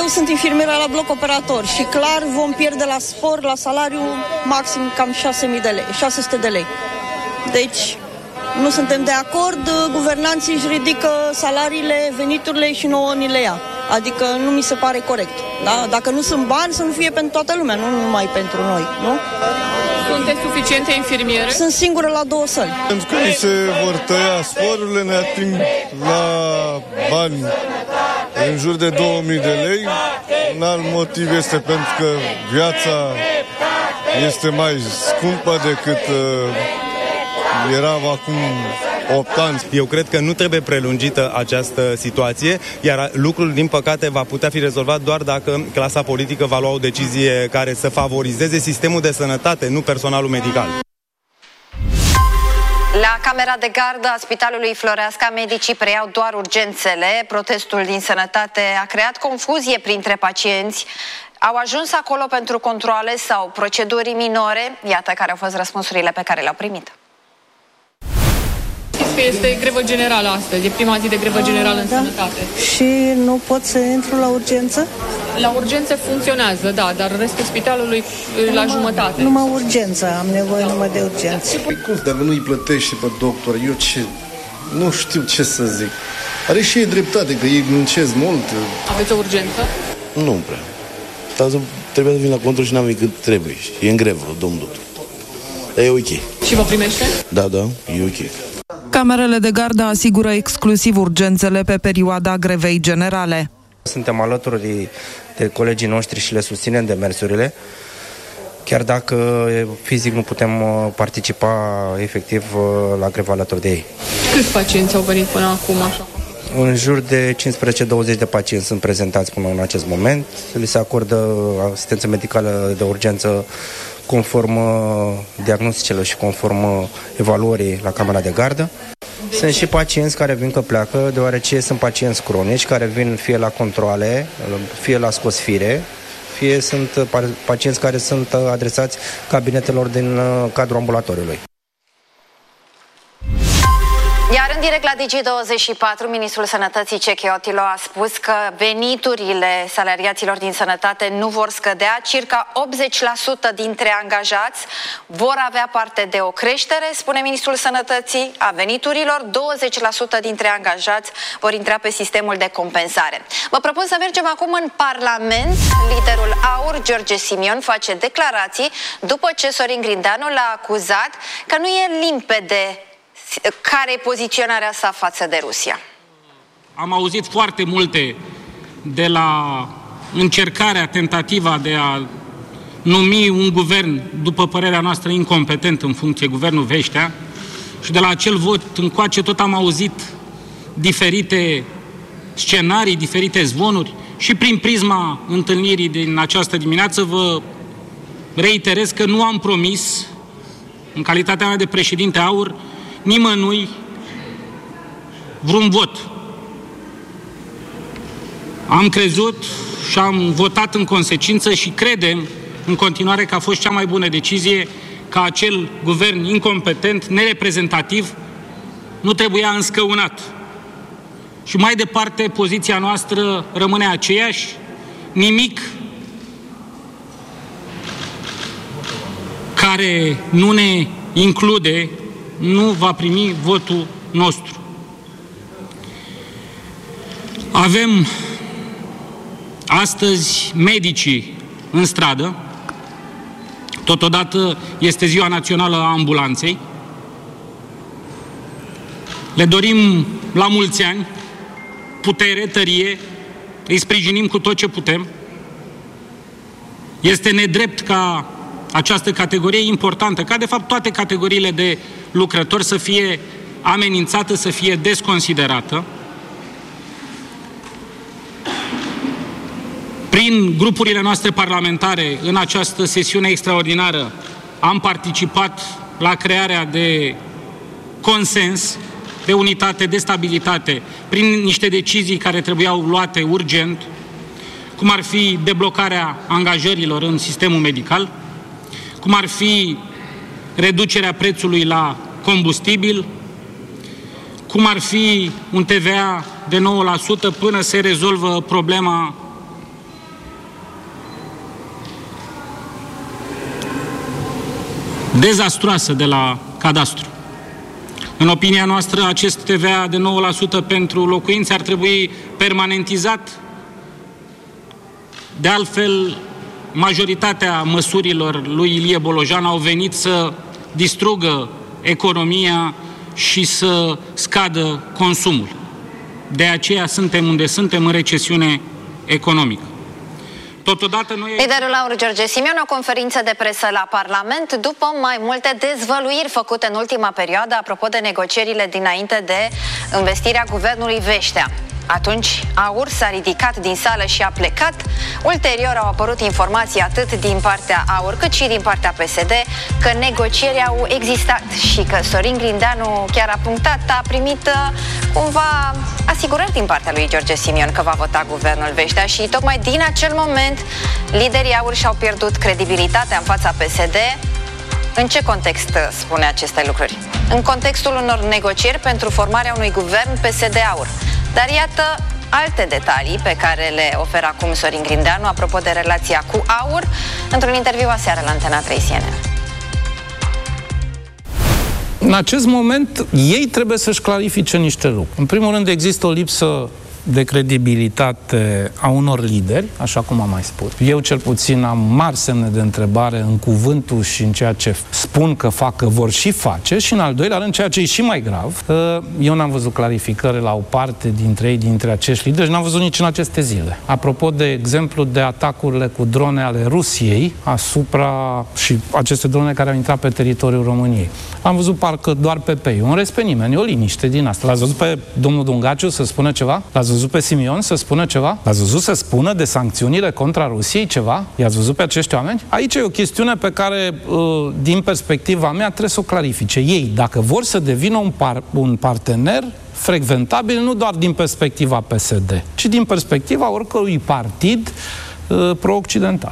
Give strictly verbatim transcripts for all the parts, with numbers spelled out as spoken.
sunt infirmieră la bloc operator și clar vom pierde la spor, la salariu, maxim cam șase mii de lei, șase sute de lei. Deci nu suntem de acord, guvernanții își ridică salariile, veniturile și nouă ni le ia. Adică nu mi se pare corect. Da? Dacă nu sunt bani, să nu fie pentru toată lumea, nu numai pentru noi. Nu? Sunteți suficiente infirmiere? Sunt singură la două săli. Pentru că ni se vor tăia sporurile, ne ating la bani în jur de două mii de lei. Un alt motiv este pentru că viața este mai scumpă decât uh, era acum opt ani. Eu cred că nu trebuie prelungită această situație, iar lucrul, din păcate, va putea fi rezolvat doar dacă clasa politică va lua o decizie care să favorizeze sistemul de sănătate, nu personalul medical. La camera de gardă a Spitalului Floreasca, medicii preiau doar urgențele. Protestul din sănătate a creat confuzie printre pacienți. Au ajuns acolo pentru controale sau proceduri minore. Iată care au fost răspunsurile pe care le-au primit. Este grevă generală astăzi, e prima zi de grevă generală în da. sănătate. Și nu pot să intru la urgență? La urgențe funcționează, da, dar restul spitalului numai, la jumătate. Numai urgență, am nevoie numai de urgență. Păi cum, dacă nu îi plătești pe doctor, eu ce... Nu știu ce să zic. Are și ei dreptate, că ei muncesc mult. Aveți o urgență? Nu prea. Dar trebuie să vin la control și n-am venit cât trebuie. E în grevă, domnul doctor. Dar e ok. Și vă primește? Da, da, e ok. Camerele de gardă asigură exclusiv urgențele pe perioada grevei generale. Suntem alături de, de colegii noștri și le susținem demersurile, chiar dacă fizic nu putem participa efectiv la grevă alături de ei. Câți pacienți au venit până acum așa? În jur de cincisprezece douăzeci de pacienți sunt prezentați până în acest moment. Li se acordă asistență medicală de urgență conform diagnosticelor și conform evaluării la camera de gardă. Sunt și pacienți care vin că pleacă, deoarece sunt pacienți cronici care vin fie la controale, fie la scosfire, fie sunt pacienți care sunt adresați cabinetelor din cadrul ambulatoriului. Iar în direct la Digi douăzeci și patru, ministrul Sănătății Cecheotilo a spus că veniturile salariaților din sănătate nu vor scădea. Circa optzeci la sută dintre angajați vor avea parte de o creștere, spune ministrul Sănătății, a veniturilor. douăzeci la sută dintre angajați vor intra pe sistemul de compensare. Vă propun să mergem acum în Parlament. Liderul AUR, George Simion, face declarații după ce Sorin Grindeanu l-a acuzat că nu e limpede care e poziționarea sa față de Rusia. Am auzit foarte multe de la încercarea, tentativa de a numi un guvern, după părerea noastră, incompetent în funcție, guvernul Veștea, și de la acel vot încoace tot am auzit diferite scenarii, diferite zvonuri, și prin prisma întâlnirii din această dimineață vă reiterez că nu am promis, în calitatea mea de președinte AUR, nimănui vreun vot. Am crezut și am votat în consecință și credem în continuare că a fost cea mai bună decizie, că acel guvern incompetent, nereprezentativ, nu trebuia înscăunat. Și mai departe, poziția noastră rămâne aceeași, nimic care nu ne include nu va primi votul nostru. Avem astăzi medicii în stradă, totodată este Ziua Națională a Ambulanței. Le dorim la mulți ani putere, tărie, îi sprijinim cu tot ce putem. Este nedrept ca această categorie importantă, ca de fapt toate categoriile de lucrători, să fie amenințată, să fie desconsiderată. Prin grupurile noastre parlamentare, în această sesiune extraordinară, am participat la crearea de consens, de unitate, de stabilitate, prin niște decizii care trebuiau luate urgent, cum ar fi deblocarea angajărilor în sistemul medical, cum ar fi reducerea prețului la combustibil, cum ar fi un T V A de nouă la sută până se rezolvă problema dezastroasă de la cadastru. În opinia noastră, acest T V A de nouă la sută pentru locuințe ar trebui permanentizat. De altfel, majoritatea măsurilor lui Ilie Bolojan au venit să distrugă economia și să scadă consumul. De aceea suntem unde suntem, în recesiune economică. Totodată noi... Liderul AUR, George Simion, o conferință de presă la Parlament după mai multe dezvăluiri făcute în ultima perioadă apropo de negocierile dinainte de învestirea guvernului Veștea. Atunci, AUR s-a ridicat din sală și a plecat. Ulterior au apărut informații atât din partea AUR cât și din partea P S D că negocieri au existat și că Sorin Grindeanu chiar a punctat, a primit cumva asigurări din partea lui George Simion că va vota guvernul Veștea și tocmai din acel moment liderii AUR și-au pierdut credibilitatea în fața P S D. În ce context spune aceste lucruri? În contextul unor negocieri pentru formarea unui guvern P S D-AUR. Dar iată alte detalii pe care le oferă acum Sorin Grindeanu apropo de relația cu AUR într-un interviu aseară la Antena trei C N N. În acest moment, ei trebuie să-și clarifice niște lucruri. În primul rând, există o lipsă de credibilitate a unor lideri, așa cum am mai spus. Eu, cel puțin, am mari semne de întrebare în cuvântul și în ceea ce spun că fac, că vor și face, și în al doilea rând, ceea ce e și mai grav, eu n-am văzut clarificări la o parte dintre ei, dintre acești lideri, și n-am văzut nici în aceste zile. Apropo de exemplu de atacurile cu drone ale Rusiei asupra, și aceste drone care au intrat pe teritoriul României. Am văzut parcă doar P P-ul, un rest pe nimeni, o liniște din asta. L-ați văzut pe domnul Dungaciu să spună ceva? L-ați văzut pe Simion să spună ceva? L-ați văzut să spună de sancțiunile contra Rusiei ceva? I-ați văzut pe acești oameni? Aici e o chestiune pe care, din perspectiva mea, trebuie să o clarifice. Ei, dacă vor să devină un, par- un partener frecventabil, nu doar din perspectiva P S D, ci din perspectiva oricărui partid uh, pro-occidental.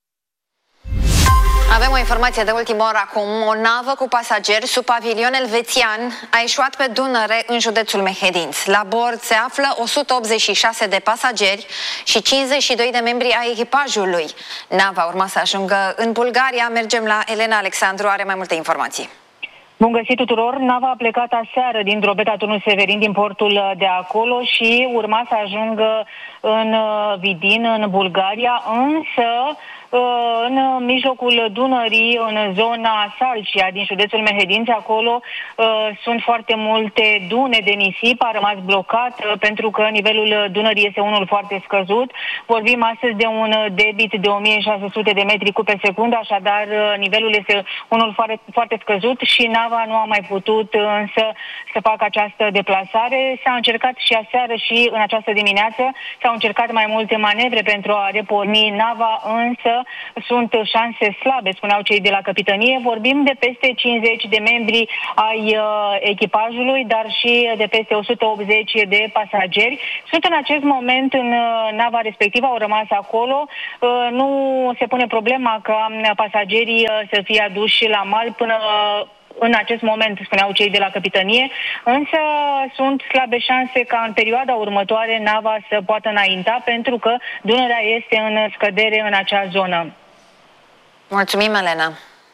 Avem o informație de ultimă oră acum. O navă cu pasageri sub pavilion elvețian a eșuat pe Dunăre în județul Mehedinți. La bord se află o sută optzeci și șase de pasageri și cincizeci și doi de membri ai echipajului. Nava urma să ajungă în Bulgaria. Mergem la Elena Alexandru, are mai multe informații. Bun găsit tuturor! Nava a plecat aseară din drobeta Turnul Severin, din portul de acolo, și urma să ajungă în Vidin, în Bulgaria, însă în mijlocul Dunării, în zona Salcia, din județul Mehedinți, acolo sunt foarte multe dune de nisip, a rămas blocat pentru că nivelul Dunării este unul foarte scăzut. Vorbim astăzi de un debit de o mie șase sute de metri cub pe secundă, așadar nivelul este unul foarte, foarte scăzut și nava nu a mai putut însă să facă această deplasare. S-a încercat și aseară și în această dimineață, s-au încercat mai multe manevre pentru a reporni nava, însă sunt șanse slabe, spuneau cei de la capitanie. Vorbim de peste cincizeci de membri ai uh, echipajului, dar și de peste o sută optzeci de pasageri. Sunt în acest moment în uh, nava respectivă, au rămas acolo. Uh, nu se pune problema ca pasagerii uh, să fie aduși la mal până uh, în acest moment, spuneau cei de la capitanie, însă sunt slabe șanse ca în perioada următoare nava să poată înainta, pentru că Dunărea este în scădere în acea zonă. Mulțumim, Elena!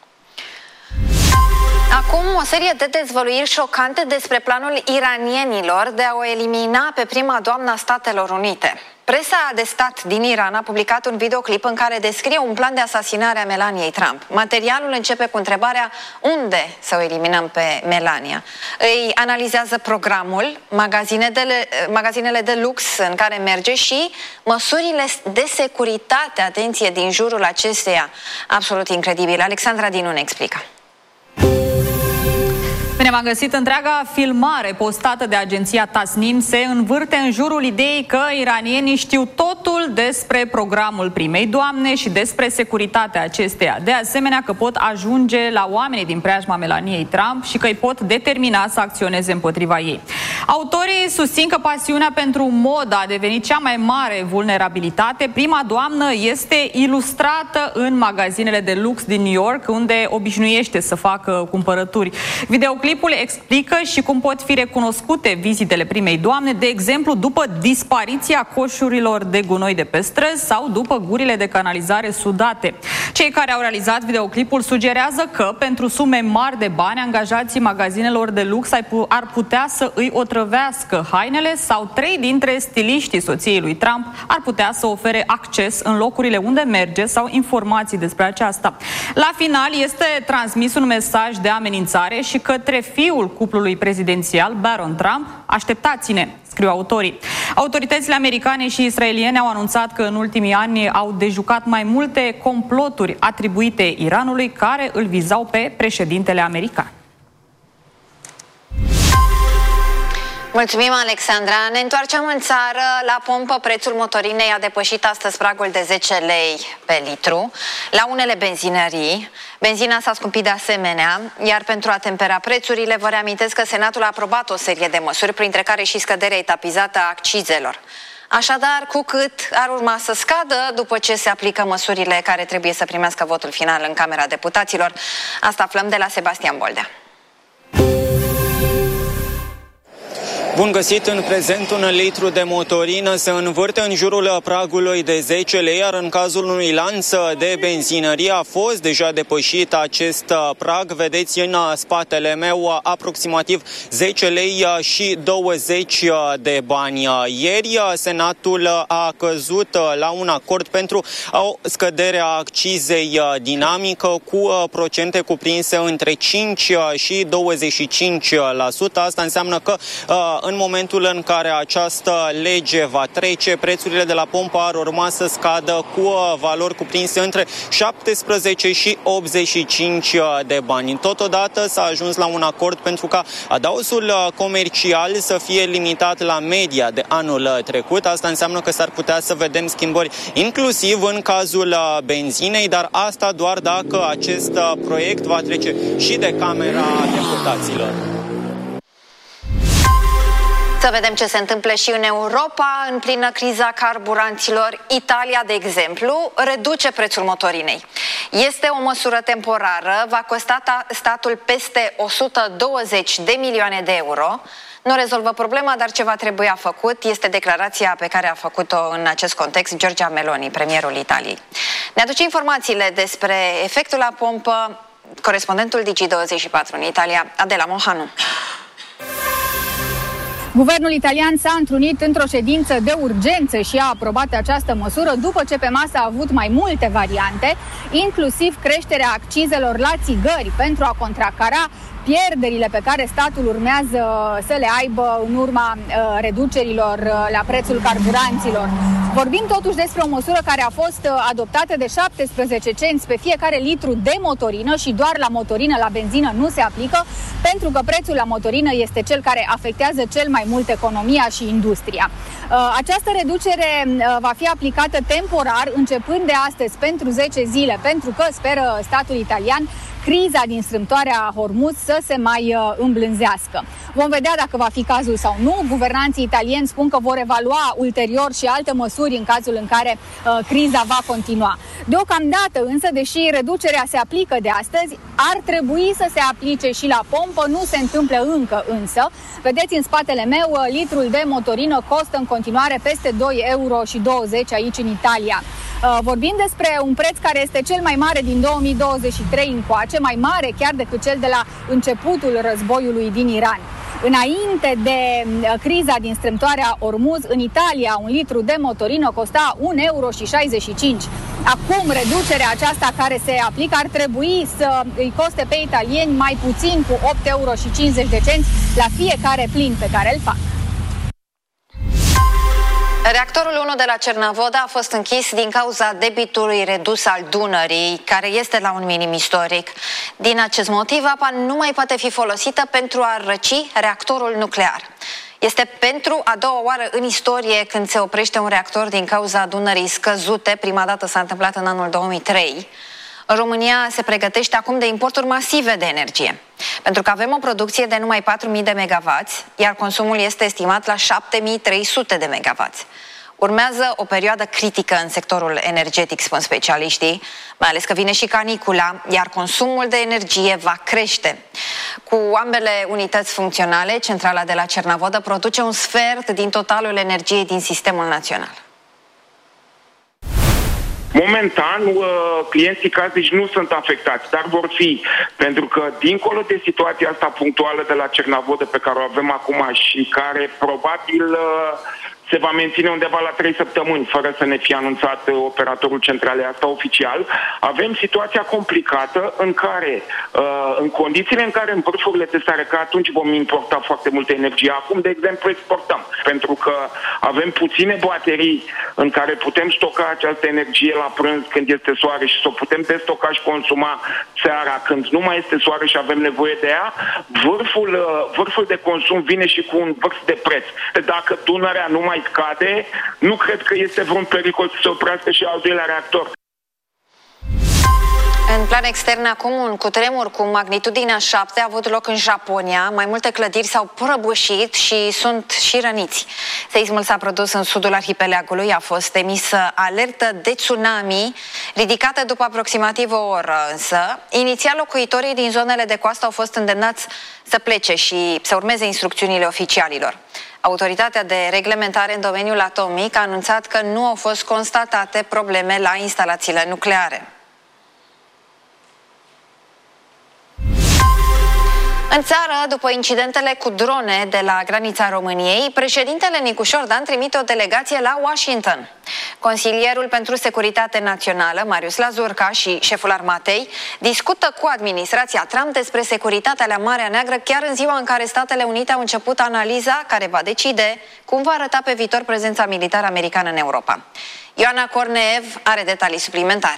Acum o serie de dezvăluiri șocante despre planul iranienilor de a o elimina pe prima doamnă a Statelor Unite. Presa de stat din Iran a publicat un videoclip în care descrie un plan de asasinare a Melaniei Trump. Materialul începe cu întrebarea unde să o eliminăm pe Melania. Îi analizează programul, magazinele, magazinele de lux în care merge și măsurile de securitate, atenție, din jurul acesteia. Absolut incredibil. Alexandra Dinu ne explică. Bine, v-am găsit. Întreaga filmare postată de agenția Tasnim se învârte în jurul ideii că iranienii știu totul despre programul primei doamne și despre securitatea acesteia. De asemenea că pot ajunge la oamenii din preajma Melaniei Trump și că îi pot determina să acționeze împotriva ei. Autorii susțin că pasiunea pentru modă a devenit cea mai mare vulnerabilitate. Prima doamnă este ilustrată în magazinele de lux din New York, unde obișnuiește să facă cumpărături. Videoclipul explică și cum pot fi recunoscute vizitele primei doamne, de exemplu după dispariția coșurilor de gunoi de pe străzi sau după gurile de canalizare sudate. Cei care au realizat videoclipul sugerează că, pentru sume mari de bani, angajații magazinelor de lux ar putea să îi otrăvească hainele sau trei dintre stiliștii soției lui Trump ar putea să ofere acces în locurile unde merge sau informații despre aceasta. La final este transmis un mesaj de amenințare și către fiul cuplului prezidențial, Baron Trump: așteptați-ne, scriu autorii. Autoritățile americane și israeliene au anunțat că în ultimii ani au dejucat mai multe comploturi atribuite Iranului care îl vizau pe președintele american. Mulțumim, Alexandra. Ne întoarcem în țară. La pompă, prețul motorinei a depășit astăzi pragul de zece lei pe litru. La unele benzinării, benzina s-a scumpit de asemenea, iar pentru a tempera prețurile, vă reamintesc că Senatul a aprobat o serie de măsuri, printre care și scăderea etapizată a accizelor. Așadar, cu cât ar urma să scadă după ce se aplică măsurile care trebuie să primească votul final în Camera Deputaților, asta aflăm de la Sebastian Boldea. Bun găsit! În prezent, un litru de motorină se învârte în jurul pragului de zece lei, iar în cazul unui lanț de benzinărie a fost deja depășit acest prag. Vedeți în spatele meu aproximativ zece lei și douăzeci de bani. Ieri, Senatul a căzut la un acord pentru o scădere a accizei dinamică cu procente cuprinse între cinci și douăzeci și cinci la sută. Asta înseamnă că în momentul în care această lege va trece, prețurile de la pompă ar urma să scadă cu valori cuprinse între șaptesprezece și optzeci și cinci de bani. Totodată s-a ajuns la un acord pentru ca adaosul comercial să fie limitat la media de anul trecut. Asta înseamnă că s-ar putea să vedem schimbări inclusiv în cazul benzinei, dar asta doar dacă acest proiect va trece și de Camera Deputaților. Să vedem ce se întâmplă și în Europa, în plină criza carburanților. Italia, de exemplu, reduce prețul motorinei. Este o măsură temporară, va costa statul peste o sută douăzeci de milioane de euro. Nu rezolvă problema, dar ce va trebui a făcut este declarația pe care a făcut-o în acest context Giorgia Meloni, premierul Italiei. Ne aduce informațiile despre efectul la pompă corespondentul Digi douăzeci și patru în Italia, Adela Mohanu. Guvernul italian s-a întrunit într-o ședință de urgență și a aprobat această măsură după ce pe masă a avut mai multe variante, inclusiv creșterea accizelor la țigări pentru a contracara pierderile pe care statul urmează să le aibă în urma uh, reducerilor uh, la prețul carburanților. Vorbim totuși despre o măsură care a fost uh, adoptată de șaptesprezece cenți pe fiecare litru de motorină și doar la motorină, la benzină nu se aplică, pentru că prețul la motorină este cel care afectează cel mai mult economia și industria. Uh, această reducere uh, va fi aplicată temporar, începând de astăzi pentru zece zile, pentru că, speră statul italian, criza din strâmtoarea Hormuz să se mai uh, îmblânzească. Vom vedea dacă va fi cazul sau nu. Guvernanții italieni spun că vor evalua ulterior și alte măsuri în cazul în care uh, criza va continua. Deocamdată însă, deși reducerea se aplică de astăzi, ar trebui să se aplice și la pompă. Nu se întâmplă încă însă. Vedeți în spatele meu, uh, litrul de motorină costă în continuare peste doi euro și douăzeci aici în Italia. Uh, vorbim despre un preț care este cel mai mare din două mii douăzeci și trei încoace, mai mare chiar decât cel de la începutul războiului din Iran. Înainte de criza din strâmtoarea Hormuz, în Italia un litru de motorină costa un euro și șaizeci și cinci. Acum reducerea aceasta care se aplică ar trebui să îi coste pe italieni mai puțin, cu opt euro și cincizeci de cenți la fiecare plin pe care îl fac. Reactorul unu de la Cernavodă a fost închis din cauza debitului redus al Dunării, care este la un minim istoric. Din acest motiv, apa nu mai poate fi folosită pentru a răci reactorul nuclear. Este pentru a doua oară în istorie când se oprește un reactor din cauza Dunării scăzute. Prima dată s-a întâmplat în anul două mii trei. România se pregătește acum de importuri masive de energie, pentru că avem o producție de numai patru mii de megavați, iar consumul este estimat la șapte mii trei sute de megavați. Urmează o perioadă critică în sectorul energetic, spun specialiștii, mai ales că vine și canicula, iar consumul de energie va crește. Cu ambele unități funcționale, centrala de la Cernavodă produce un sfert din totalul energiei din sistemul național. Momentan, clienții casnici nu sunt afectați, dar vor fi, pentru că dincolo de situația asta punctuală de la Cernavodă pe care o avem acum și care probabil se va menține undeva la trei săptămâni, fără să ne fie anunțat operatorul centralei asta oficial, avem situația complicată în care, în condițiile în care în vârfurile de stare, că atunci vom importa foarte multă energie, acum, de exemplu, exportăm, pentru că avem puține baterii în care putem stoca această energie la prânz când este soare și să o putem destoca și consuma seara când nu mai este soare și avem nevoie de ea, vârful, vârful de consum vine și cu un vârf de preț. Dacă Dunărea nu mai scade, nu cred că este vreun pericol să se oprească și al doilea reactor. În plan extern, acum un cutremur cu magnitudinea șapte a avut loc în Japonia. Mai multe clădiri s-au prăbușit și sunt și răniți. Seismul s-a produs în sudul arhipelagului, a fost emisă alertă de tsunami, ridicată după aproximativ o oră, însă inițial locuitorii din zonele de coastă au fost îndemnați să plece și să urmeze instrucțiunile oficialilor. Autoritatea de reglementare în domeniul atomic a anunțat că nu au fost constatate probleme la instalațiile nucleare. În țară, după incidentele cu drone de la granița României, președintele Nicu Șordan trimite o delegație la Washington. Consilierul pentru Securitate Națională, Marius Lazurca, și șeful armatei discută cu administrația Trump despre securitatea la Marea Neagră chiar în ziua în care Statele Unite au început analiza care va decide cum va arăta pe viitor prezența militară americană în Europa. Ioana Corneev are detalii suplimentare.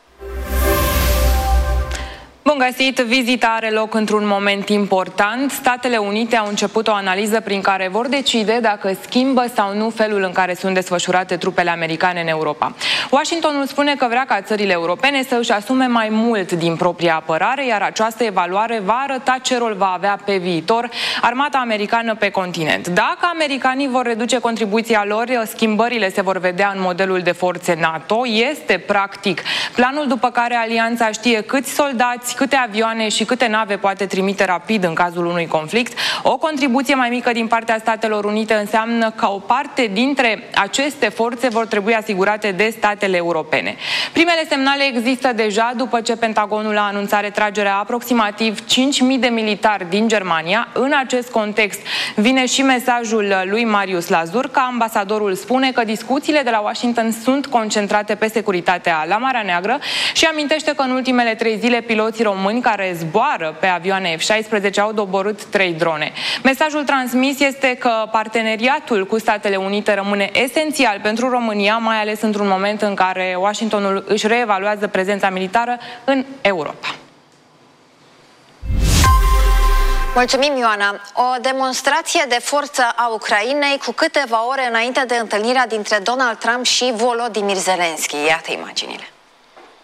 Bun găsit! Vizita are loc într-un moment important. Statele Unite au început o analiză prin care vor decide dacă schimbă sau nu felul în care sunt desfășurate trupele americane în Europa. Washingtonul spune că vrea ca țările europene să își asume mai mult din propria apărare, iar această evaluare va arăta ce rol va avea pe viitor armata americană pe continent. Dacă americanii vor reduce contribuția lor, schimbările se vor vedea în modelul de forțe NATO. Este, practic, planul după care alianța știe câți soldați, câte avioane și câte nave poate trimite rapid în cazul unui conflict. O contribuție mai mică din partea Statelor Unite înseamnă că o parte dintre aceste forțe vor trebui asigurate de statele europene. Primele semnale există deja după ce Pentagonul a anunțat retragerea aproximativ cinci mii de militari din Germania. În acest context vine și mesajul lui Marius Lazurca. Ambasadorul spune că discuțiile de la Washington sunt concentrate pe securitatea la Marea Neagră și amintește că în ultimele trei zile piloții români care zboară pe avioane F șaisprezece au doborât trei drone. Mesajul transmis este că parteneriatul cu Statele Unite rămâne esențial pentru România, mai ales într-un moment în care Washingtonul își reevaluează prezența militară în Europa. Mulțumim, Ioana. O demonstrație de forță a Ucrainei cu câteva ore înainte de întâlnirea dintre Donald Trump și Volodymyr Zelensky. Iată imaginile.